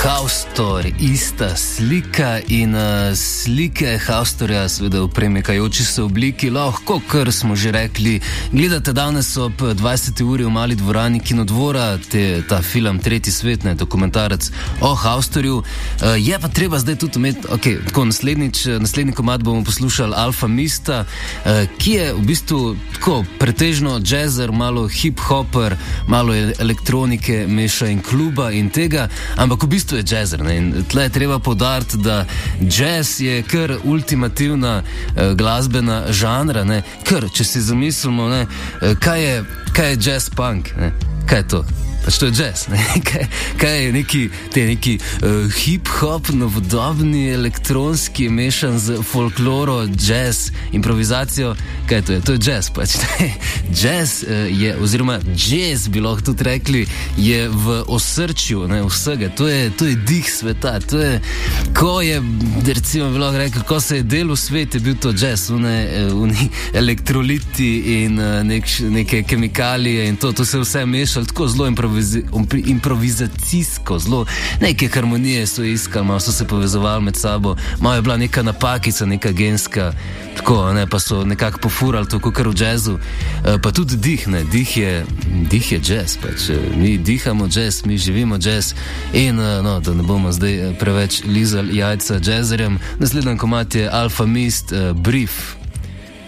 Haustor, ista slika in slike Haustorja, seveda v premikajoči se obliki, lahko, kar smo že rekli, gledate danes ob 20. uri v mali dvorani Kinodvora, ta film Tretji svet, ne, dokumentarec o Haustorju. Je pa treba zdaj tudi imeti, tako naslednji komad bomo poslušali Alfa Mista, ki je v bistvu tako pretežno jazzer, malo hip-hopper, malo elektronike meša in kluba in tega, ampak v bistvu je jazzer, ne? In tle je treba poudariti, da jazz je kar ultimativna glasbena žanra, ne? Ker, če si zamislimo, ne, kaj je jazz punk, ne? Kaj je to? Pač to je jazz, ne? Kaj je neki hip-hop, novodobni, elektronski, mešan z folkloro, jazz, improvizacijo, kaj je to? To je jazz, pač. Jazz je, oziroma jazz bi lahko tudi rekli, je v osrčju, ne, vsega. To je dih sveta, to je, ko je, recimo bi lahko rekel, ko se je delal svet, je bil to jazz, oni elektroliti in neke kemikalije in to se vse mešalo tako zelo improvizacijsko, zelo neke harmonije so iskali, malo so se povezovali med sabo, malo je bila neka napakica, neka genska, tako, ne, pa so nekako pofurali to, kot v jazzu, pa tudi dih, ne, dih je jazz, pač, mi dihamo jazz, mi živimo jazz in, no, da ne bomo zdaj preveč lizali jajca jazzerjem, naslednji komad je Alfa Mist, Brief.